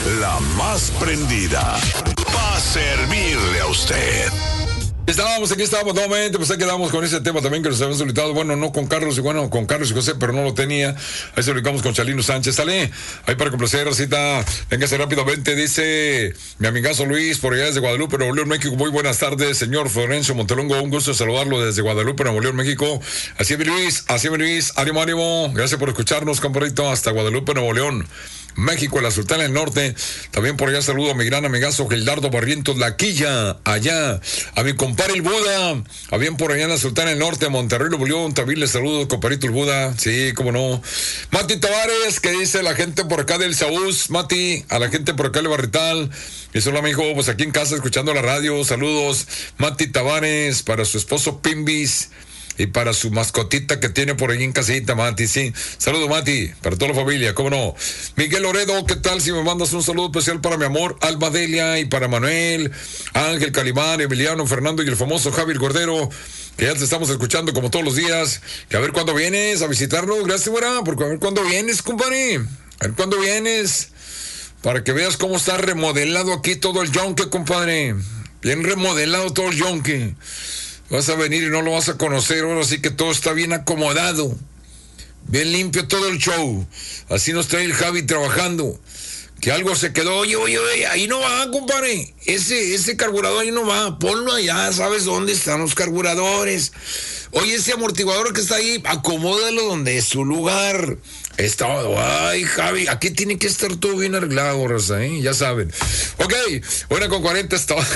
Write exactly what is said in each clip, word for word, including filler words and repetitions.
la más prendida. Para servirle a usted. Estábamos, aquí estábamos nuevamente, pues ahí quedamos con ese tema también que nos habían solicitado. Bueno, no con Carlos y bueno, con Carlos y José, pero no lo tenía. Ahí se lo ubicamos con Chalino Sánchez. Sale, ahí para complacer, Rosita. Véngase rápidamente, dice mi amigazo Luis, por allá desde Guadalupe, Nuevo León, México. Muy buenas tardes, señor Florencio Montelongo. Un gusto saludarlo desde Guadalupe, Nuevo León, México. Así es, mi Luis, así es, mi Luis. Ánimo, ánimo. Gracias por escucharnos, compadrito, hasta Guadalupe, Nuevo León, México, la Sultana del Norte. También por allá saludo a mi gran amigazo Gildardo Barrientos Laquilla, allá, a mi compadre el Buda, a bien por allá en la Sultana del Norte, Monterrey, Nuevo León. También les saludo, compadrito el Buda, sí, cómo no. Mati Tavares, que dice la gente por acá del Saúz, Mati, a la gente por acá del Barrital, y solo amigo, pues aquí en casa escuchando la radio, saludos, Mati Tavares, para su esposo Pimbis, y para su mascotita que tiene por ahí en casita, Mati, sí. Saludos, Mati, para toda la familia, cómo no. Miguel Loredo, ¿qué tal si me mandas un saludo especial para mi amor, Alba Delia, y para Manuel, Ángel Calimán, Emiliano, Fernando y el famoso Javier Gordero, que ya te estamos escuchando como todos los días. Que a ver cuándo vienes a visitarnos, gracias, güera, porque a ver cuándo vienes, compadre. A ver cuándo vienes, para que veas cómo está remodelado aquí todo el yonque, compadre. Bien remodelado todo el yonque. Vas a venir y no lo vas a conocer, ahora sí que todo está bien acomodado, bien limpio todo el show. Así nos trae el Javi trabajando, que algo se quedó, oye, oye, oye, ahí no va, compadre, ese, ese carburador ahí no va, ponlo allá, ¿sabes dónde están los carburadores? Oye, ese amortiguador que está ahí, acomódalo donde es su lugar. Es todo, ay, Javi, aquí tiene que estar todo bien arreglado, Rosa, ¿eh? Ya saben. Ok, una con cuarenta es todo.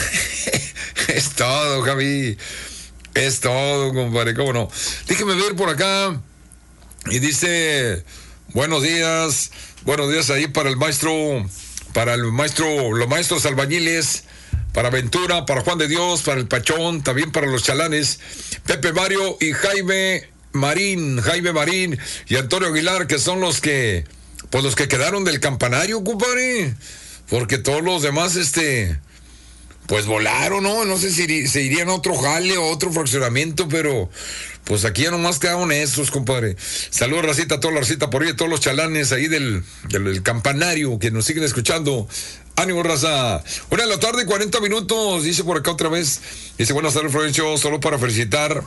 Es todo, Javi. Es todo, compadre, cómo no. Déjeme ver por acá. Y dice, buenos días, buenos días ahí para el maestro, para el maestro, los maestros albañiles, para Ventura, para Juan de Dios, para el Pachón, también para los chalanes, Pepe Mario y Jaime Marín, Jaime Marín y Antonio Aguilar, que son los que, pues los que quedaron del campanario, compadre, porque todos los demás, este... pues volaron, ¿no? No sé si se irían a otro jale o otro fraccionamiento, pero pues aquí ya nomás quedaron estos, compadre. Saludos, racita, toda la racita por ahí, todos los chalanes ahí del, del, del campanario que nos siguen escuchando. Ánimo, raza. Una de la tarde, cuarenta minutos, dice por acá otra vez. Dice, buenas tardes, Florencio, solo para felicitar.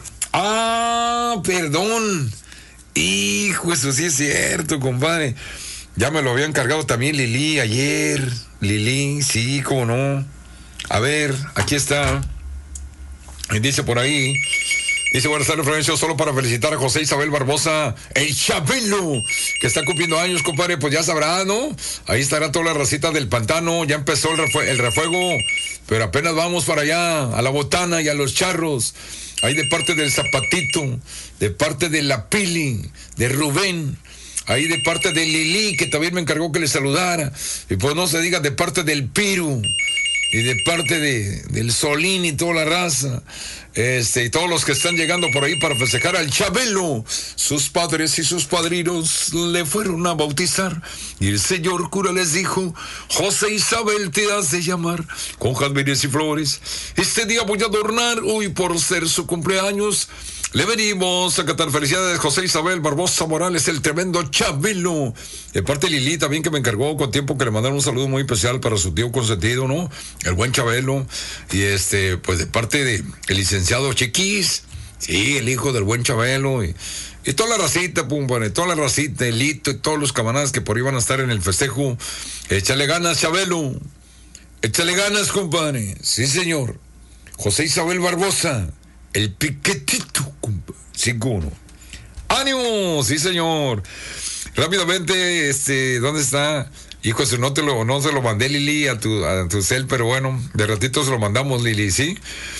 Ah, perdón. Hijo, eso sí es cierto, compadre. Ya me lo habían cargado también Lili ayer. Lili, sí, cómo no. A ver, aquí está. Y dice por ahí. Dice, buenas tardes, Florencio, solo para felicitar a José Isabel Barbosa, el Chabelo, que está cumpliendo años, compadre, pues ya sabrá, ¿no? Ahí estará toda la racita del pantano, ya empezó el, refue- el refuego, pero apenas vamos para allá, a la botana y a los charros. Ahí de parte del Zapatito, de parte de la Pili, de Rubén. Ahí de parte de Lili, que también me encargó que le saludara. Y pues no se diga de parte del Piru. Y de parte de, del Solín y toda la raza, este, y todos los que están llegando por ahí para festejar al Chabelo, sus padres y sus padrinos le fueron a bautizar, y el señor cura les dijo, José Isabel te has de llamar, con jazmines y flores, este día voy a adornar, hoy por ser su cumpleaños, le venimos a cantar felicidades, José Isabel Barbosa Morales, el tremendo Chabelo. De parte de Lili también, que me encargó con tiempo que le mandaron un saludo muy especial para su tío consentido, ¿no? El buen Chabelo. Y este, pues de parte de el licenciado Chiquis, sí, el hijo del buen Chabelo. Y, y toda la racita, pum, bueno, toda la racita, el Lito y todos los camaradas que por ahí van a estar en el festejo. Échale ganas, Chabelo. Échale ganas, compadre. Sí, señor. José Isabel Barbosa. El piquetito, compadre. Sí, cómo no. ¡Ánimo! Sí, señor. Rápidamente, este, ¿dónde está? Hijo, eso no te lo, no se lo mandé, Lili, a tu, a tu cel, pero bueno, de ratito se lo mandamos, Lili, ¿sí?